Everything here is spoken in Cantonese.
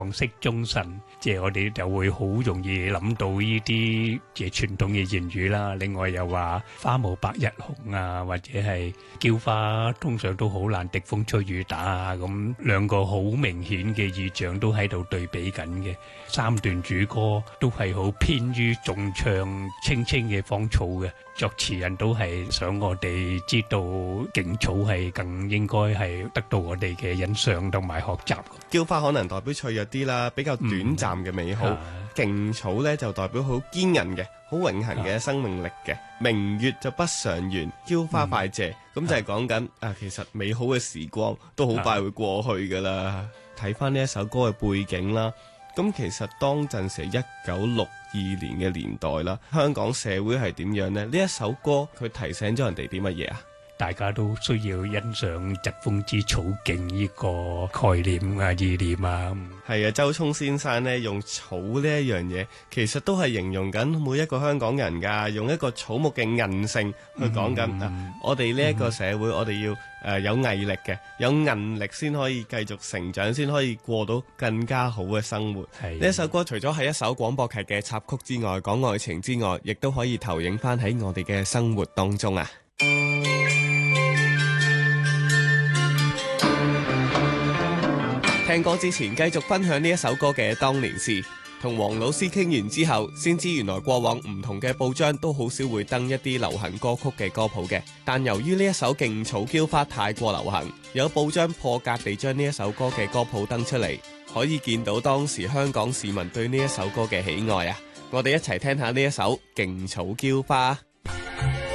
港式忠臣，即係我哋就會好容易諗到呢啲即係傳統嘅言語啦。另外又話花無百日紅啊，或者係嬌花通常都好難敵風吹雨打啊，咁兩個好明顯嘅意象都喺度對比緊嘅。三段主歌都係好偏於重唱青青嘅芳草嘅，作詞人都係想我哋知道勁草係更應該係得到我哋嘅欣賞同埋學習。 嬌花可能代表脆弱啲啦，比較短暫嘅美好；勁草咧就代表好堅韌嘅、好永恆嘅生命力嘅。明月就不常圓，嬌花快謝，咁就係講緊其實美好嘅時光都好快會過去噶啦。睇翻呢一首歌嘅背景啦，咁其實當陣時1962年嘅年代啦，香港社會係點樣呢？呢一首歌佢提醒咗人哋啲乜嘢啊？ 大家都需要欣賞疾風知草勁呢個概念啊、意念啊。 係啊，周聰先生呢用草呢一樣嘢，其實都係形容緊每一個香港人㗎，用一個草木嘅韌性去講緊我哋呢一個社會，我哋要有毅力嘅，有韌力先可以繼續成長，先可以過到更加好嘅生活。呢一首歌除咗係一首廣播劇嘅插曲之外，講愛情之外，亦都可以投影翻喺我哋嘅生活當中啊！聽歌之前繼續分享呢一首歌嘅當年事，同黃老師傾完之後，先知原來過往唔同嘅報章都好少會登一啲流行歌曲嘅歌譜嘅，但由於呢一首勁草嬌花太過流行，有報章破格地將呢一首歌嘅歌譜登出嚟，可以見到當時香港市民對呢一首歌嘅喜愛啊！我哋一齊聽下呢一首勁草嬌花。